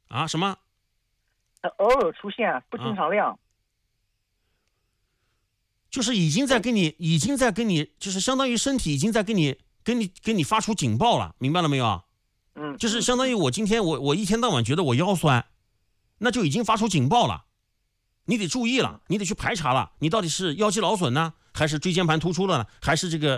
啊？什么？ 偶尔出现，不经常亮。 就是已经在跟你，就是相当于身体已经在给你发出警报了，明白了没有？就是相当于我今天我一天到晚觉得我腰酸，那就已经发出警报了，你得注意了，你得去排查了，你到底是腰肌劳损呢，还是椎间盘突出了呢，还是这个